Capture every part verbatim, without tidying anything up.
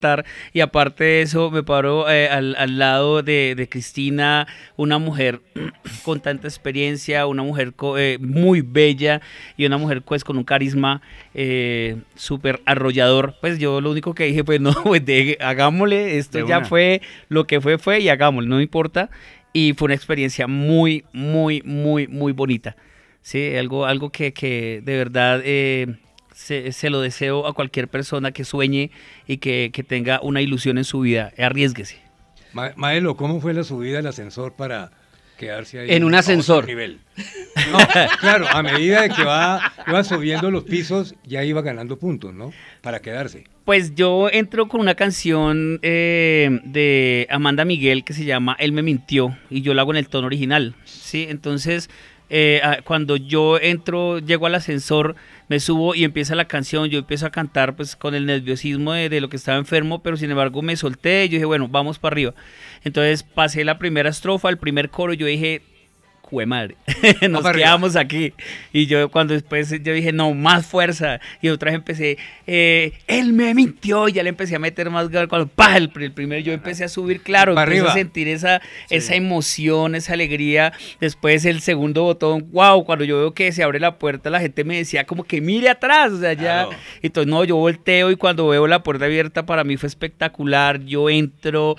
y aparte de eso me paro eh, al, al lado de, de Cristina, una mujer con tanta experiencia, una mujer co- eh, muy bella y una mujer pues con un carisma eh, súper arrollador. Pues yo lo único que dije pues no, pues de- hagámosle, esto De ya una. fue lo que fue fue y hagámosle, no importa. Y fue una experiencia muy, muy, muy, muy bonita. Sí, algo, algo que, que de verdad eh, se, se lo deseo a cualquier persona que sueñe y que, que tenga una ilusión en su vida. Arriésguese. Ma- Maelo, ¿cómo fue la subida del ascensor para quedarse En un ahí a otro ascensor. nivel? No, claro, a medida de que va, va subiendo los pisos, ya iba ganando puntos, ¿no? Para quedarse. Pues yo entro con una canción eh, de Amanda Miguel que se llama Él me mintió y yo la hago en el tono original, ¿sí? Entonces, eh, a- cuando yo entro, llego al ascensor, me subo y empieza la canción, yo empiezo a cantar pues con el nerviosismo de, de lo que estaba enfermo, pero sin embargo me solté, yo dije, bueno, vamos para arriba. Entonces pasé la primera estrofa, el primer coro, yo dije, jue madre, nos para quedamos aquí. Y yo cuando después yo dije, no, más fuerza. Y otra vez empecé, eh, él me mintió. Y ya le empecé a meter más gas. Cuando ¡pah! El, el primero yo empecé a subir, claro, Para empecé a arriba. sentir esa, esa emoción, esa alegría. Después el segundo botón, wow, cuando yo veo que se abre la puerta, la gente me decía como que mire atrás. O sea, ya. Claro. Entonces, no, yo volteo y cuando veo la puerta abierta, para mí fue espectacular. Yo entro,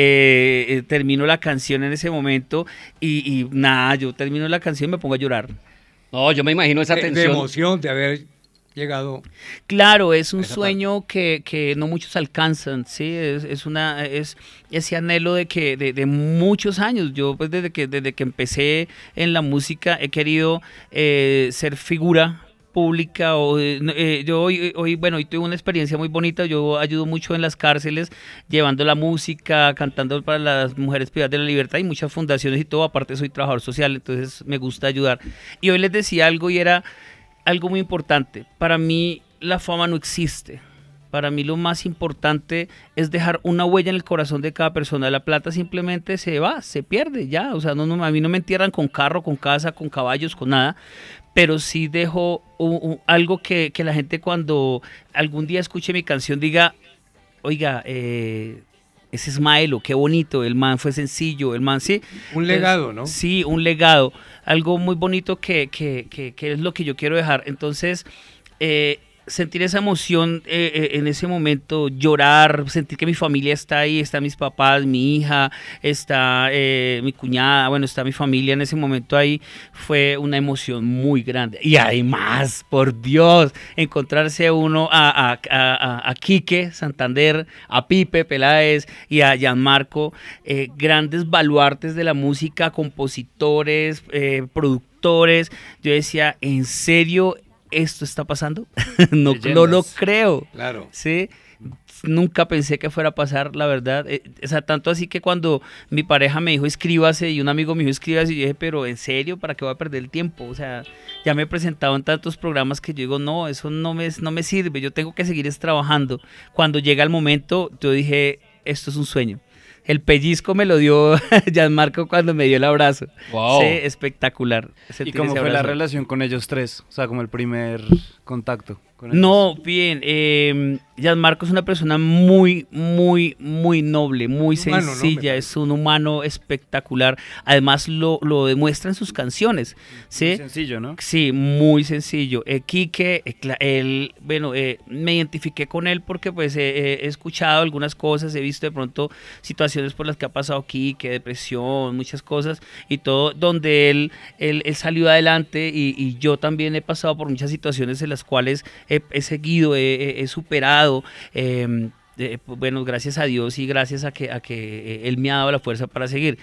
eh, eh, termino la canción en ese momento y, y nada, yo termino la canción y me pongo a llorar. No, yo me imagino esa De, de tensión. emoción de haber llegado. Claro, es un Esa sueño que, que no muchos alcanzan, sí, es, es una, es ese anhelo de que, de, de muchos años. Yo pues desde que, desde que empecé en la música he querido eh, ser figura pública o eh, no, eh, yo hoy, hoy bueno hoy tuve una experiencia muy bonita. Yo ayudo mucho en las cárceles llevando la música, cantando para las mujeres privadas de la libertad y muchas fundaciones y todo. Aparte soy trabajador social, entonces me gusta ayudar. Y hoy les decía algo y era algo muy importante. Para mí la fama no existe. Para mí lo más importante es dejar una huella en el corazón de cada persona. La plata simplemente se va, se pierde ya. O sea, no, no, a mí no me entierran con carro, con casa, con caballos, con nada. Pero sí dejo un- un- algo que, que la gente cuando algún día escuche mi canción diga, oiga, eh, ese es Maelo, qué bonito, el man fue sencillo, el man, sí. Un Entonces, legado, ¿no? Sí, un legado, algo muy bonito que, que, que, que es lo que yo quiero dejar. Entonces, eh, sentir esa emoción eh, eh, en ese momento, llorar, sentir que mi familia está ahí, están mis papás, mi hija, está eh, mi cuñada, bueno, está mi familia en ese momento ahí, fue una emoción muy grande. Y además, por Dios, encontrarse uno a, a, a, a, a Quique Santander, a Pipe Peláez y a Gianmarco, eh, grandes baluartes de la música, compositores, eh, productores. Yo decía, ¿en serio esto está pasando? no, no lo Leyendas. creo. Claro. Sí, nunca pensé que fuera a pasar, la verdad. Eh, o sea, tanto así que cuando mi pareja me dijo escríbase y un amigo me dijo escríbase, y yo dije, pero en serio, ¿para qué voy a perder el tiempo? O sea, ya me he presentado en tantos programas que yo digo, no, eso no me, no me sirve, yo tengo que seguir es trabajando. Cuando llega el momento, yo dije, esto es un sueño. El pellizco me lo dio Gianmarco cuando me dio el abrazo. Wow. Sí, espectacular. ¿Y sentir cómo ese fue la abrazo. relación con ellos tres? O sea, como el primer contacto con ellos. No, bien. Eh, Gianmarco es una persona muy, muy, muy noble, muy Un humano, ¿no? Me sencilla. parece. Es un humano espectacular. Además, lo, lo demuestra en sus canciones. Muy ¿Sí? sencillo, ¿no? Sí, muy sencillo. Eh, Quique, eh, cla- él, bueno, eh, me identifiqué con él porque pues eh, eh, he escuchado algunas cosas, he visto de pronto situaciones por las que ha pasado Quique, depresión, muchas cosas y todo, donde él, él, él salió adelante y, y yo también he pasado por muchas situaciones en las cuales he, he seguido, he, he- he superado. eh, eh, pues, bueno, gracias a Dios y gracias a que, a que eh, Él me ha dado la fuerza para seguir.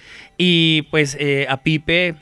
Y pues eh, a Pipe,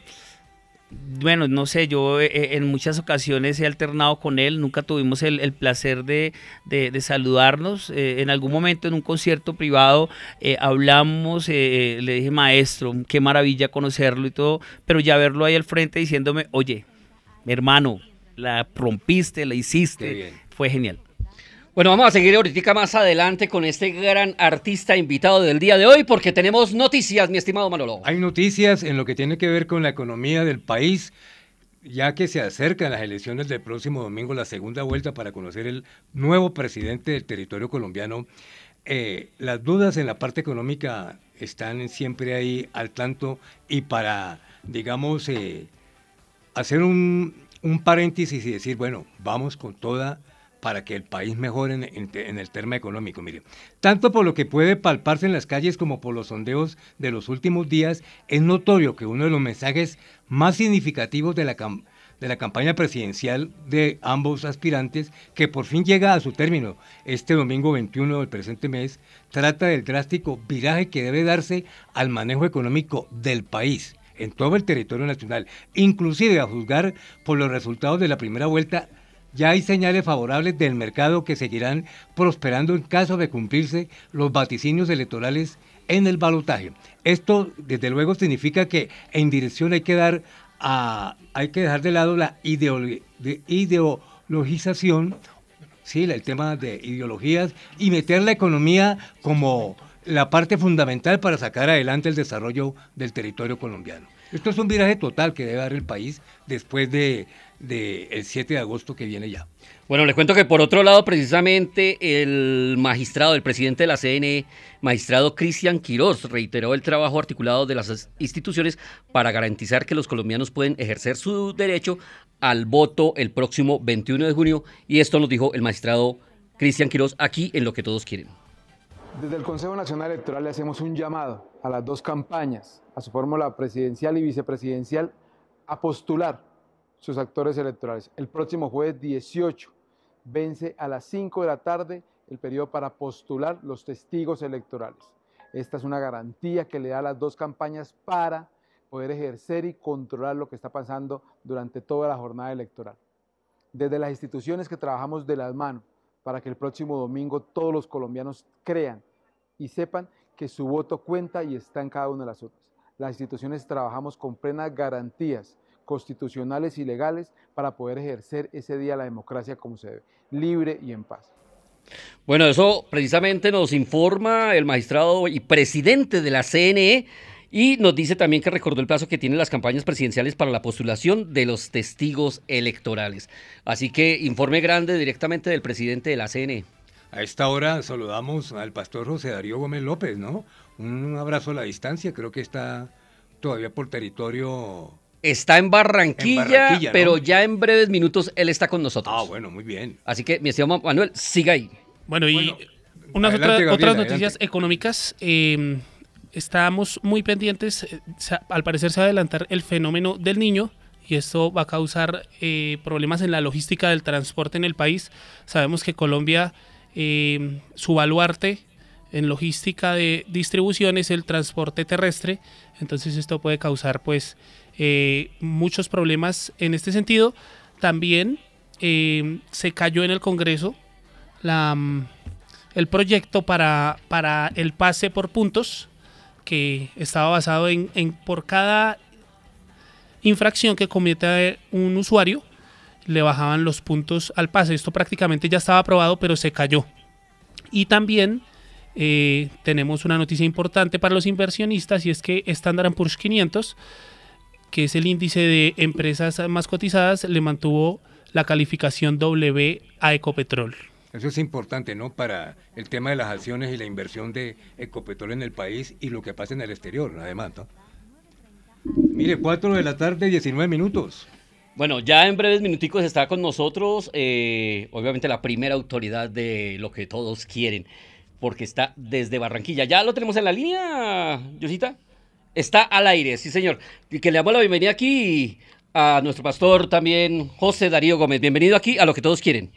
bueno, no sé, yo eh, en muchas ocasiones he alternado con él, nunca tuvimos el, el placer de, de- de saludarnos. Eh, en algún momento en un concierto privado eh, hablamos, eh, eh, le dije, maestro, qué maravilla conocerlo y todo, pero ya verlo ahí al frente diciéndome, oye, hermano, la rompiste, la Qué hiciste, bien. fue genial. Bueno, vamos a seguir ahorita más adelante con este gran artista invitado del día de hoy porque tenemos noticias, mi estimado Manolo. Hay noticias en lo que tiene que ver con la economía del país, ya que se acercan las elecciones del próximo domingo, la segunda vuelta para conocer el nuevo presidente del territorio colombiano. eh, las dudas en la parte económica están siempre ahí al tanto y para, digamos, eh, hacer un, un paréntesis y decir, bueno, vamos con toda para que el país mejore en, en, en el tema económico. Mire, tanto por lo que puede palparse en las calles como por los sondeos de los últimos días, es notorio que uno de los mensajes más significativos de la, cam- de la campaña presidencial de ambos aspirantes, que por fin llega a su término este domingo veintiuno del presente mes, trata del drástico viraje que debe darse al manejo económico del país en todo el territorio nacional, inclusive a juzgar por los resultados de la primera vuelta. Ya hay señales favorables del mercado que seguirán prosperando en caso de cumplirse los vaticinios electorales en el balotaje. Esto, desde luego, significa que en dirección hay que dar a, hay que dejar de lado la ideolo- de ideologización, sí, el tema de ideologías, y meter la economía como la parte fundamental para sacar adelante el desarrollo del territorio colombiano. Esto es un viraje total que debe dar el país después de, de el siete de agosto que viene ya. Bueno, le cuento que por otro lado, precisamente el magistrado, el presidente de la C N E, magistrado Cristian Quirós, reiteró el trabajo articulado de las instituciones para garantizar que los colombianos pueden ejercer su derecho al voto el próximo veintiuno de junio, y esto nos dijo el magistrado Cristian Quirós aquí en Lo que Todos Quieren. Desde el Consejo Nacional Electoral le hacemos un llamado a las dos campañas, a su fórmula presidencial y vicepresidencial, a postular sus actores electorales. El próximo jueves dieciocho vence a las cinco de la tarde el periodo para postular los testigos electorales. Esta es una garantía que le da a las dos campañas para poder ejercer y controlar lo que está pasando durante toda la jornada electoral. Desde las instituciones que trabajamos de las manos para que el próximo domingo todos los colombianos crean y sepan que su voto cuenta y está en cada una de las otras. Las instituciones trabajamos con plenas garantías constitucionales y legales para poder ejercer ese día la democracia como se debe, libre y en paz. Bueno, eso precisamente nos informa el magistrado y presidente de la C N E, y nos dice también que recordó el plazo que tienen las campañas presidenciales para la postulación de los testigos electorales. Así que informe grande directamente del presidente de la C N E. A esta hora saludamos al pastor José Darío Gómez López, ¿no? Un abrazo a la distancia, creo que está todavía por territorio... Está en Barranquilla, En Barranquilla, ¿no? pero ya en breves minutos él está con nosotros. Ah, bueno, muy bien. Así que, mi estimado Manuel, siga ahí. Bueno, y Bueno, unas adelante, otras, Gabriela, otras noticias adelante. económicas. Eh, estamos muy pendientes. eh, sa- Al parecer se va a adelantar el fenómeno del Niño y esto va a causar eh, problemas en la logística del transporte en el país. Sabemos que Colombia, eh, su baluarte en logística de distribución es el transporte terrestre. Entonces esto puede causar pues eh, muchos problemas en este sentido. También eh, se cayó en el Congreso la, mm, el proyecto para, para el pase por puntos, que estaba basado en, en por cada infracción que cometa un usuario, le bajaban los puntos al pase. Esto prácticamente ya estaba aprobado, pero se cayó. Y también eh, tenemos una noticia importante para los inversionistas, y es que Standard and Poor's quinientos, que es el índice de empresas más cotizadas, le mantuvo la calificación W a Ecopetrol. Eso es importante, ¿no? Para el tema de las acciones y la inversión de Ecopetrol en el país y lo que pasa en el exterior, además, ¿no? Mire, cuatro de la tarde, diecinueve minutos. Bueno, ya en breves minuticos está con nosotros, eh, obviamente la primera autoridad de Lo que Todos Quieren, porque está desde Barranquilla. ¿Ya lo tenemos en la línea, Yosita? Está al aire, sí señor. Y que le damos la bienvenida aquí a nuestro pastor también, José Darío Gómez. Bienvenido aquí a Lo que Todos Quieren.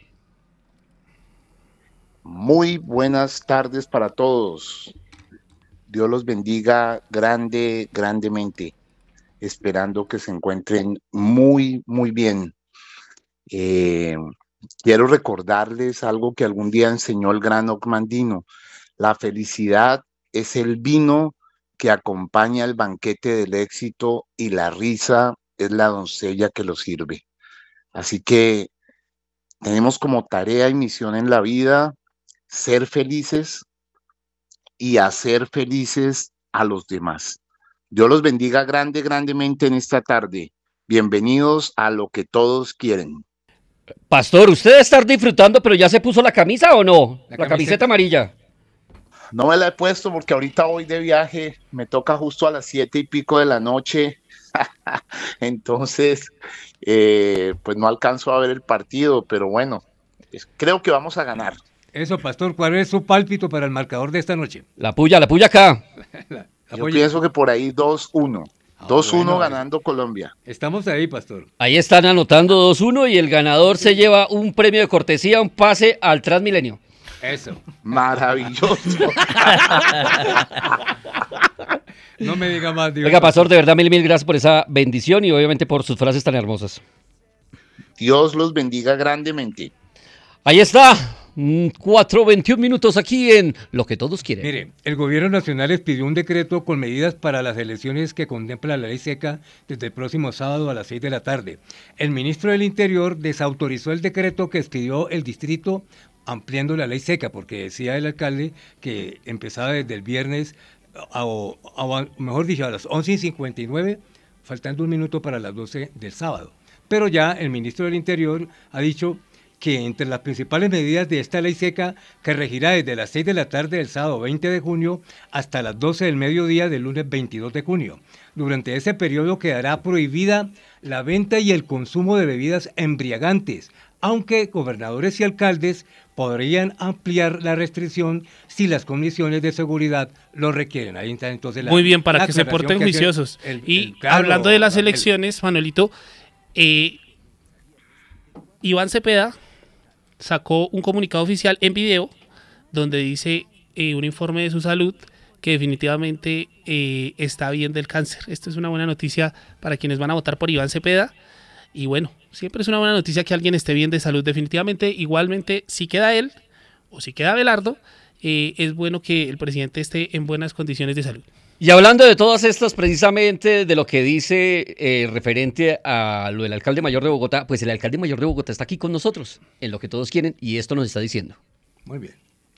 Muy buenas tardes para todos. Dios los bendiga grande, grandemente. Esperando que se encuentren muy, muy bien. Eh, quiero recordarles algo que algún día enseñó el gran Ocmandino. La felicidad es el vino que acompaña el banquete del éxito y la risa es la doncella que lo sirve. Así que tenemos como tarea y misión en la vida ser felices y hacer felices a los demás. Dios los bendiga grande, grandemente en esta tarde. Bienvenidos a Lo que Todos Quieren. Pastor, ¿usted debe estar disfrutando, pero ya se puso la camisa o no? La La, camiseta. camiseta amarilla. No me la he puesto porque ahorita voy de viaje, me toca justo a las siete y pico de la noche, entonces eh, pues no alcanzo a ver el partido, pero bueno, es- creo que vamos a ganar. Eso, pastor, ¿cuál es su pálpito para el marcador de esta noche? La puya, la puya acá. La- Yo apoye. pienso que por ahí dos uno, Ah, dos uno bueno, ganando Colombia. Estamos ahí, pastor. Ahí están anotando dos uno y el ganador se lleva un premio de cortesía, un pase al Transmilenio. Eso. Maravilloso. No me diga más, Dios. Oiga, pastor, de verdad, mil, mil gracias por esa bendición y obviamente por sus frases tan hermosas. Dios los bendiga grandemente. Ahí está, mm, cuatro veintiún minutos aquí en Lo que todos quieren. Mire, el gobierno nacional expidió un decreto con medidas para las elecciones que contempla la ley seca desde el próximo sábado a las seis de la tarde. El ministro del Interior desautorizó el decreto que expidió el distrito ampliando la ley seca, porque decía el alcalde que empezaba desde el viernes, a- o- a- mejor dicho, a las once y cincuenta y nueve, faltando un minuto para las doce del sábado. Pero ya el ministro del Interior ha dicho que entre las principales medidas de esta ley seca, que regirá desde las seis de la tarde del sábado veinte de junio hasta las doce del mediodía del lunes veintidós de junio. Durante ese periodo quedará prohibida la venta y el consumo de bebidas embriagantes, aunque gobernadores y alcaldes podrían ampliar la restricción si las condiciones de seguridad lo requieren. Ahí está entonces la Muy bien, para la que se aclaración porten que hace juiciosos. el- y el- claro, hablando de las Gabriel. elecciones, Manuelito, eh, Iván Cepeda sacó un comunicado oficial en video donde dice eh, un informe de su salud que definitivamente eh, está bien del cáncer. Esto es una buena noticia para quienes van a votar por Iván Cepeda. Y bueno, siempre es una buena noticia que alguien esté bien de salud. Definitivamente, igualmente, si queda él o si queda Abelardo, eh, es bueno que el presidente esté en buenas condiciones de salud. Y hablando de todas estas, precisamente de lo que dice eh, referente a lo del alcalde mayor de Bogotá, pues el alcalde mayor de Bogotá está aquí con nosotros, en Lo que todos quieren, y esto nos está diciendo. Muy bien.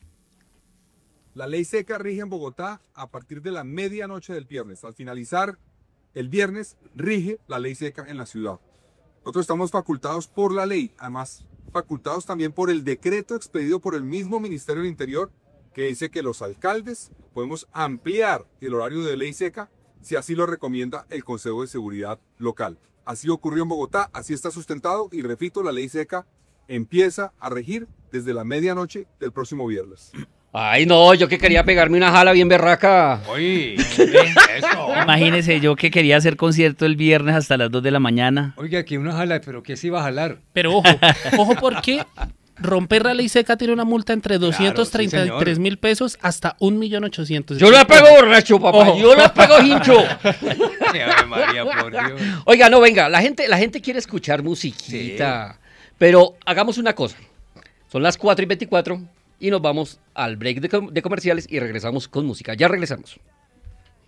La ley seca rige en Bogotá a partir de la medianoche del viernes. Al finalizar el viernes, rige la ley seca en la ciudad. Nosotros estamos facultados por la ley, además facultados también por el decreto expedido por el mismo Ministerio del Interior, que dice que los alcaldes podemos ampliar el horario de ley seca si así lo recomienda el Consejo de Seguridad Local. Así ocurrió en Bogotá, así está sustentado y repito, la ley seca empieza a regir desde la medianoche del próximo viernes. Ay, no, yo que quería pegarme una jala bien berraca. Oye, eso. Imagínese yo que quería hacer concierto el viernes hasta las dos de la mañana. Oiga, aquí uno jala, pero ¿qué se iba a jalar? Pero ojo, ojo porque romper la ley seca tiene una multa entre doscientos treinta y tres mil pesos hasta un millón ochocientos. Yo la pego borracho, papá, Ojo. yo la pego hincho. Ay, Ave María, por Dios. Oiga, no, venga, la gente, la gente quiere escuchar musiquita, pero hagamos una cosa. Son las cuatro y veinticuatro y nos vamos al break de, com- de comerciales y regresamos con música. Ya regresamos.